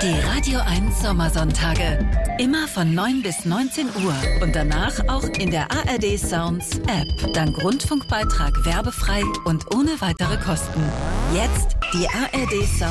Die Radio 1 Sommersonntage. Immer von 9 bis 19 Uhr und danach auch in der ARD Sounds App. Dank Rundfunkbeitrag werbefrei und ohne weitere Kosten. Jetzt die ARD Sounds